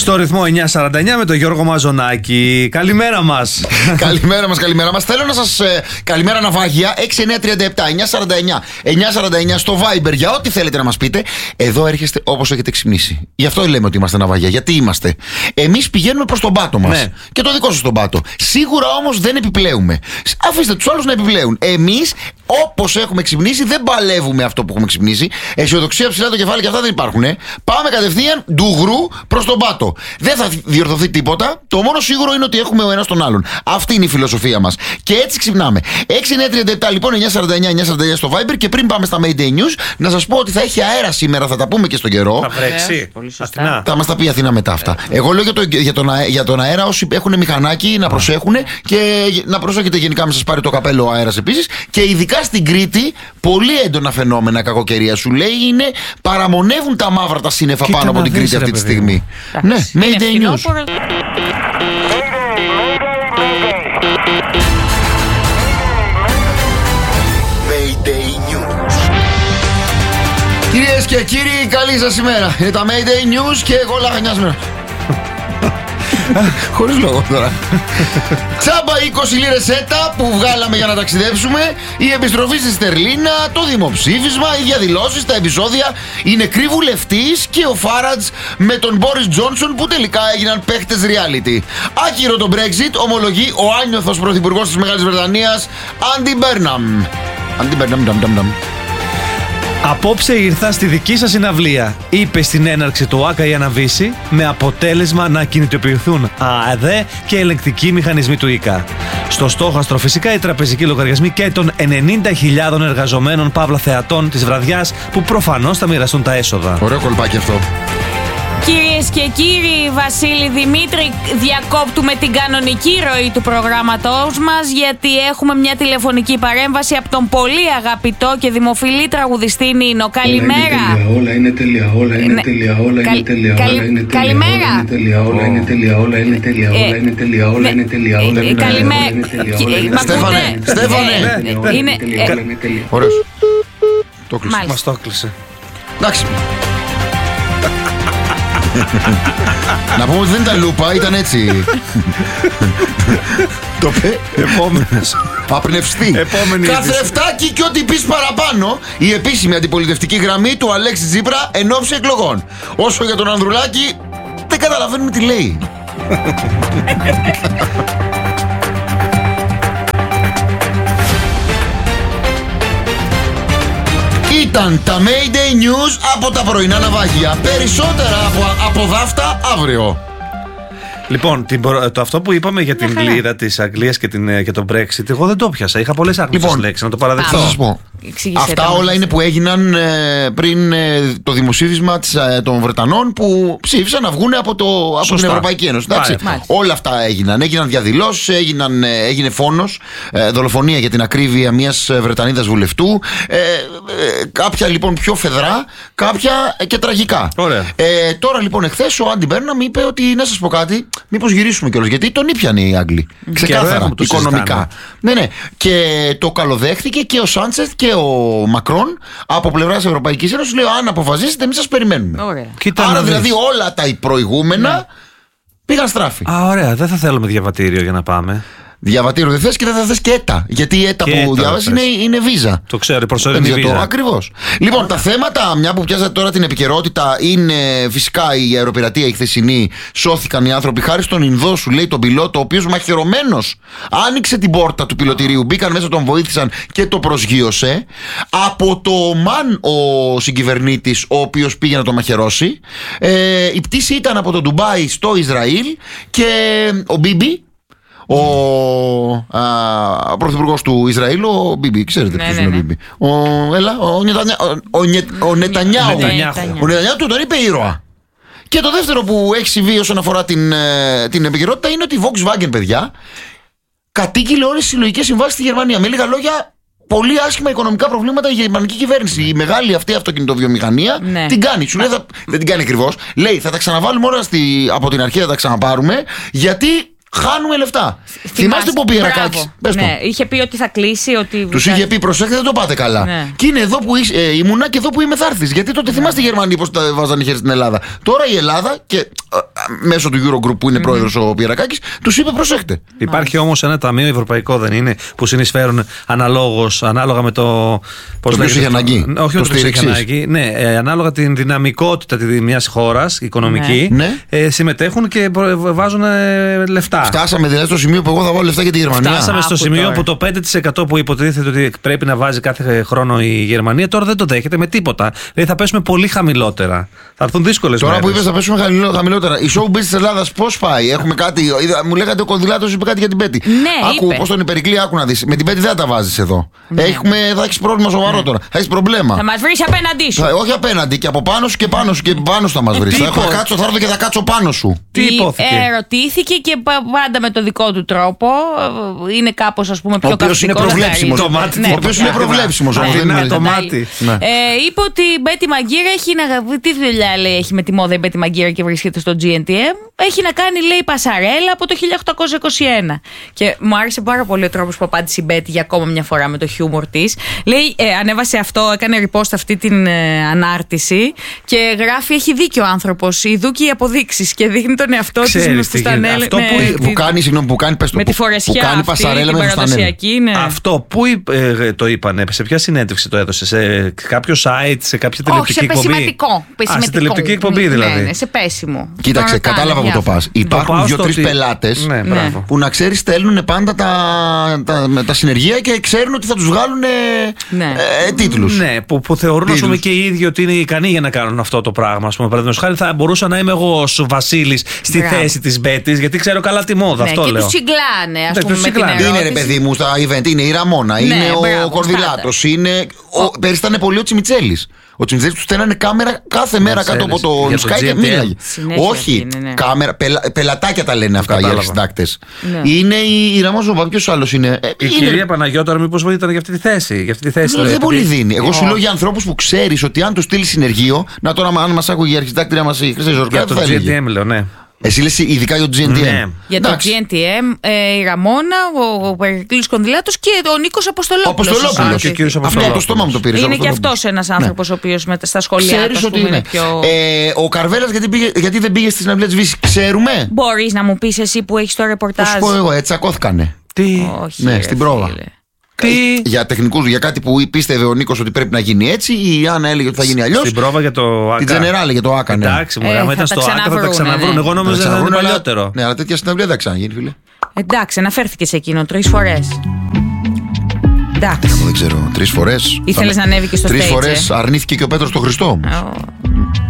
Στο ρυθμό 949 με τον Γιώργο Μαζονάκη. Καλημέρα μας. Καλημέρα μας. Θέλω να σας. Καλημέρα ναυάγια. 6937-949 στο Viber για ό,τι θέλετε να μας πείτε. Εδώ έρχεστε όπως έχετε ξυπνήσει. Γι' αυτό λέμε ότι είμαστε ναυάγια. Γιατί είμαστε. Εμείς πηγαίνουμε προς τον πάτο μας. Ναι. Και το δικό σας τον πάτο. Σίγουρα όμως δεν επιπλέουμε. Αφήστε τους άλλους να επιπλέουν. Εμείς όπως έχουμε ξυπνήσει δεν παλεύουμε αυτό που έχουμε ξυπνήσει. Αισιοδοξία ψηλά το κεφάλι και αυτά δεν υπάρχουν. Πάμε κατευθείαν ντουγρού προς τον πάτο. Δεν θα διορθωθεί τίποτα. Το μόνο σίγουρο είναι ότι έχουμε ο ένας τον άλλον. Αυτή είναι η φιλοσοφία μας. Και έτσι ξυπνάμε. 6937 λοιπόν 949 στο Viber. Και πριν πάμε στα Mayday News, να σας πω ότι θα έχει αέρα σήμερα. Θα τα πούμε και στον καιρό. Θα βρέξει. Αθηνά. Θα μας τα πει η Αθηνά μετά αυτά. Εγώ λέω για τον αέρα, όσοι έχουν μηχανάκι να προσέχουν και να προσέχετε γενικά, μην σας πάρει το καπέλο ο αέρας επίσης. Και ειδικά στην Κρήτη, πολύ έντονα φαινόμενα κακοκαιρία σου λέει είναι παραμονεύουν τα μαύρα τα σύννεφα πάνω από την Κρήτη αυτή τη στιγμή. Ναι, Mayday News. Κυρίες και κύριοι, καλή σας ημέρα. Είναι τα Mayday News και εγώ λαχανιάσμερα. Χωρίς λόγο τώρα. Τσάμπα 20 λίρες έτα που βγάλαμε για να ταξιδέψουμε. Η επιστροφή στη Στερλίνα, το δημοψήφισμα, οι διαδηλώσεις, τα επεισόδια. Η νεκρή βουλευτής και ο Φάρατζ με τον Μπόρις Τζόνσον που τελικά έγιναν παίχτες reality. Άκυρο το Brexit, ομολογεί ο άνιωθος πρωθυπουργός της Μεγάλης Βρετανίας, Άντι Μπέρναμ. Απόψε ήρθα στη δική σας συναυλία, είπε στην έναρξη του ΆΚΑ η Αναβίση, με αποτέλεσμα να κινητοποιηθούν ΑΔΕ και ελεγκτικοί μηχανισμοί του ΙΚΑ. Στο στόχαστρο φυσικά οι τραπεζικοί λογαριασμοί και των 90.000 εργαζομένων παύλα θεατών της βραδιάς που προφανώς θα μοιραστούν τα έσοδα. Ωραίο κολπάκι αυτό. Κυρίες και κύριοι, Βασίλη Δημήτρη, διακόπτουμε την κανονική ροή του προγράμματός μας γιατί έχουμε μια τηλεφωνική παρέμβαση από τον πολύ αγαπητό και δημοφιλή τραγουδιστή Νίνο. Καλημέρα. Όλα είναι τέλεια, όλα είναι τέλεια, όλα είναι τέλεια, όλα είναι τέλεια. Καλημέρα. Όλα είναι τέλεια, όλα είναι τέλεια, όλα είναι τέλεια, όλα είναι τέλεια, όλα είναι τέλεια. Καλημέρα. Στέφανε. Είναι ωραίος. Το κλείσε. Μας το έκλεισε. Εντάξει. Να πούμε ότι δεν ήταν λούπα, ήταν έτσι. Το πέ. Επόμενος. Απνευστή. Καθρεφτάκι και ό,τι πεις παραπάνω. Η επίσημη αντιπολιτευτική γραμμή του Αλέξη Τσίπρα εν ώψη εκλογών. Όσο για τον Ανδρουλάκη, δεν καταλαβαίνουμε τι λέει. Ήταν τα Mayday News από τα πρωινά ναυάγια. Περισσότερα από δάφτα αύριο. Λοιπόν, αυτό που είπαμε για την κλίδα της Αγγλίας και τον Brexit, εγώ δεν το πιάσα. Είχα πολλές άγνωστες λέξεις, να το παραδεχτώ. Θα σας πω. Αυτά όλα είναι που έγιναν πριν το δημοψήφισμα των Βρετανών που ψήφισαν να βγουν από την Ευρωπαϊκή Ένωση. Όλα αυτά έγιναν. Έγιναν διαδηλώσεις, έγινε φόνος, δολοφονία για την ακρίβεια μιας Βρετανίδας βουλευτού. Κάποια λοιπόν πιο φεδρά, κάποια και τραγικά. Τώρα λοιπόν εχθές ο Άντι Μπέρναμ είπε ότι να σας πω κάτι. Μήπως γυρίσουμε κιόλας, γιατί τον ήπιανε οι Άγγλοι. Ξεκάθαρα, οικονομικά. Ναι. Και το καλοδέχθηκε και ο Σάντσεθ και ο Μακρόν από πλευράς Ευρωπαϊκής Ένωσης. Λέω, αν αποφασίσετε, εμείς σας περιμένουμε. Άρα δηλαδή όλα τα προηγούμενα πήγαν στράφη. Ωραία, δεν θα θέλουμε διαβατήριο για να πάμε. Διαβατήριο δεν θες και δεν θα θες και ΕΤΑ. Γιατί η ΕΤΑ που διάβασε είναι βίζα. Το ξέρω, η προσωρινή βίζα. Ακριβώς. Λοιπόν, τα θέματα, μια που πιάσατε τώρα την επικαιρότητα, είναι φυσικά η αεροπειρατεία η χθεσινή. Σώθηκαν οι άνθρωποι χάρη στον Ινδό, σου λέει τον πιλότο, ο οποίος μαχαιρωμένος άνοιξε την πόρτα του πιλωτηρίου. Μπήκαν μέσα, τον βοήθησαν και το προσγείωσε. Από το Ομάν ο συγκυβερνήτης, ο οποίος πήγε να το μαχαιρώσει. Η πτήση ήταν από το Ντουμπάι στο Ισραήλ και ο Μπίμπι. Ο πρωθυπουργός του Ισραήλ, ο Μπίμπι, ξέρετε ποιος είναι ο Μπίμπι. Ο Νετανιάχου. Ο Νετανιάχου του τον είπε ήρωα. Και το δεύτερο που έχει συμβεί όσον αφορά την επικαιρότητα είναι ότι η Volkswagen, παιδιά, κατήγγειλε όλες τις συλλογικές συμβάσεις στη Γερμανία. Με λίγα λόγια, πολύ άσχημα οικονομικά προβλήματα η γερμανική κυβέρνηση. Η μεγάλη αυτή αυτοκινητοβιομηχανία την κάνει. Σου λέει, δεν την κάνει ακριβώς. Λέει, θα τα ξαναβάλουμε όλα από την αρχή, θα τα ξαναπάρουμε, γιατί χάνουμε λεφτά. Θυμάστε που πήγε Ρακάκης? Ναι, είχε πει ότι θα κλείσει. Τους είχε πει, προσέχετε, δεν το πάτε καλά. Ναι. Και είναι εδώ που ήμουνα και εδώ που είμαι θα έρθεις. Γιατί τότε θυμάστε οι Γερμανοί πώς τα βάζανε χέρι στην Ελλάδα. Τώρα η Ελλάδα, και μέσω του Eurogroup που είναι πρόεδρος ο Πιερακάκης, τους είπε προσέχτε. Υπάρχει όμως ένα ταμείο ευρωπαϊκό, δεν είναι, που συνεισφέρουν ανάλογα με το. Πώς το έχει αναγκή. Όχι, το έχει αναγκή. Ναι, ανάλογα την δυναμικότητα μιας χώρας οικονομική, συμμετέχουν και βάζουν λεφτά. Φτάσαμε δηλαδή στο σημείο που εγώ θα βάλω λεφτά για τη Γερμανία. Φτάσαμε στο σημείο που το 5% που υποτίθεται ότι πρέπει να βάζει κάθε χρόνο η Γερμανία, τώρα δεν το δέχεται με τίποτα. Δηλαδή θα πέσουμε πολύ χαμηλότερα. Θα έρθουν δύσκολες μέρες. Τώρα που είπες θα πέσουμε χαμηλότερα. Η showbiz της Ελλάδας πώς πάει? Έχουμε κάτι. Μου λέγατε ο Κονδυλάτος είπε κάτι για την Πέτη. Ναι, άκου πώς τον Περικλή, άκου να δεις. Με την Πέτη δεν θα τα βάζεις εδώ. Ναι. Θα έχεις πρόβλημα σοβαρό τώρα. Θα έχεις προβλήμα. Θα μας βρεις απέναντί σου. Όχι απέναντι, και από πάνω σου και πάνω σου και πάνω σου θα μας βρεις. Θα έρθω και θα κάτσω πάνω σου. Τι υπόθηκε? Ερωτήθηκε και πάντα με το δικό του τρόπο. Είναι κάπως, ας πούμε, πιο καυστικός. Ο οποίος είναι προβλέψιμος. Είπε ότι η Μπέτη Μαγκύρα έχει να. Τι δουλειά έχει με τη μόδα η Μπέτη Μαγκύρα και βρίσκεται στο GNTM? Έχει να κάνει, λέει, πασαρέλα από το 1821. Και μου άρεσε πάρα πολύ ο τρόπος που απάντησε η Μπέτη για ακόμα μια φορά με το χιούμορ της. Λέει, ανέβασε αυτό, έκανε repost αυτή την ανάρτηση και γράφει: έχει δίκιο ο άνθρωπος. Ειδού και οι αποδείξεις. Και δείχνει τον εαυτό της με φουστανέλα. Αυτό που κάνει, συγγνώμη, που κάνει, πες το. Με τη φορεσιά που κάνει πασαρέλα με φουστανέλα. Αυτό που το είπανε, σε ποια συνέντευξη το έδωσε? Σε κάποιο site, σε κάποια τηλεοπτική εκπομπή? Όχι, σε τηλεοπτική εκπομπή δηλαδή. Ναι, σε πέσιμο. Κοίταξε, κατάλαβα που το πας. Υπάρχουν 2-3 πελάτες που να ξέρεις στέλνουν πάντα τα συνεργεία και ξέρουν ότι θα τους βγάλουν τίτλους. Ναι, που θεωρούν ας πούμε και οι ίδιοι ότι είναι ικανοί για να κάνουν αυτό το πράγμα. Ας πούμε, παραδείγματος χάρη, θα μπορούσα να είμαι εγώ ως Βασίλης στη θέση της Μπέτης, γιατί ξέρω καλά τη μόδα. Αυτό λέω. Και τους συγκλάνε, ας πούμε. Είναι ρε παιδί μου στα event, είναι η Ραμόνα, είναι ο Κορδιλάτος, πέρυσι ήταν πολύ ο Τσιμιτσέλης. Ο Τσιμιτσέλης του στέλνανε κάμερα κάθε μέρα κάτω από το Sky και μίλαγε. Όχι, κάμερα, πελατάκια τα λένε αυτά οι αρχισυντάκτες. Είναι η Ραμόζοβα, ποιος άλλος είναι? Η κυρία Παναγιώταρα, μήπως ήταν για αυτή τη θέση. Δεν πολύ δίνει. Εγώ σου λέω για ανθρώπους που ξέρεις ότι αν του στείλει συνεργείο. Να τώρα, αν μας άκουγε η αρχισυντάκτρια μας η Χρυσή Ζορκά, για το GNTM λέω, ναι. Εσύ λες ειδικά για το GNTM. Ναι. Για το GNTM, η Ραμόνα, ο Περικλής Κονδυλάτος και ο Νίκος Αποστολόπουλος. Αυτό το στόμα μου το πήρε. Είναι και αυτός ένας άνθρωπος ο οποίος στα σχολεία του είναι πιο. Ο Καρβέλας γιατί δεν πήγε στη συναυλία της Βύσης, ξέρουμε? Μπορείς να μου πεις εσύ που έχεις το ρεπορτάζ? Θα σου πω εγώ, έτσι τσακώθηκανε. Τι? Ναι, στην πρόβα. Για τεχνικούς, για κάτι που πίστευε ο Νίκος ότι πρέπει να γίνει έτσι, η Άννα έλεγε ότι θα γίνει αλλιώς. Στην πρόβα για το ΑΚΑ. Την Τζενεράλ για το ΑΚΑ. Εντάξει, άμα ήταν στο ΑΚΑ θα τα ξαναβρούν. Εγώ νόμιζα ότι ήταν παλιότερο. Ναι, αλλά τέτοια συναυλία δεν ξαναγίνει, φίλε. Εντάξει, αναφέρθηκε σε εκείνο 3 φορές. Εντάξει. Δεν ξέρω, 3 φορές. Ήθελες να ανέβει και στο stage. 3 φορές αρνήθηκε και ο Πέτρος το Χριστό.